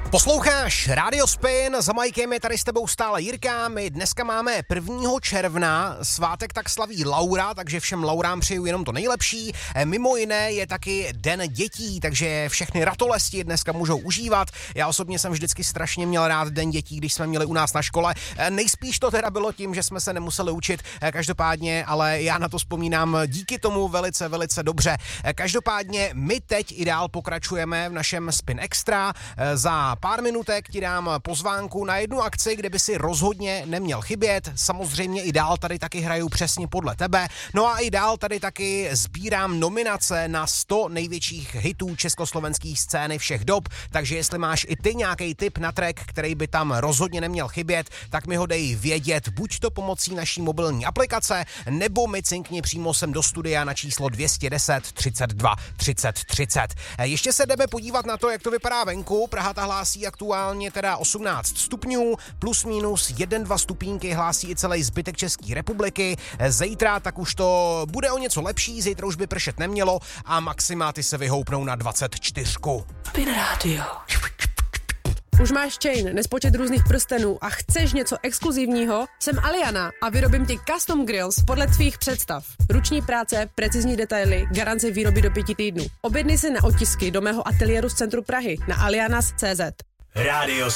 Posloucháš Radio Spin, za Majkem je tady s tebou stále Jirka, my dneska máme 1. června, svátek tak slaví Laura, takže všem Laurám přeju jenom to nejlepší. Mimo jiné je taky Den dětí, takže všechny ratolesti dneska můžou užívat. Já osobně jsem vždycky strašně měl rád Den dětí, když jsme měli u nás na škole. Nejspíš to teda bylo tím, že jsme se nemuseli učit každopádně, ale já na to vzpomínám díky tomu velice, velice dobře. Každopádně my teď i dál pokračujeme v našem Spin Extra. Za pár minutek ti dám pozvánku na jednu akci, kde by si rozhodně neměl chybět. Samozřejmě i dál tady taky hraju přesně podle tebe. No a i dál tady taky sbírám nominace na 100 největších hitů československé scény všech dob. Takže jestli máš i ty nějaký tip na track, který by tam rozhodně neměl chybět, tak mi ho dej vědět. Buď to pomocí naší mobilní aplikace, nebo mi cinkni přímo sem do studia na číslo 210 32 30 30. Ještě se jdeme podívat na to, jak to vypadá venku. Praha ta hlásí aktuálně teda 18 stupňů, plus minus 1-2 stupínky hlásí i celý zbytek České republiky. Zítra tak už to bude o něco lepší, zítra už by pršet nemělo a maximáty se vyhoupnou na 24. Spin Radio. Už máš chain, nespočet různých prstenů a chceš něco exkluzivního? Jsem Aliana a vyrobím ti custom grills podle tvých představ. Ruční práce, precizní detaily, garance výroby do 5 týdnů. Objedni si na otisky do mého ateliéru z centru Prahy na alianas.cz. Radio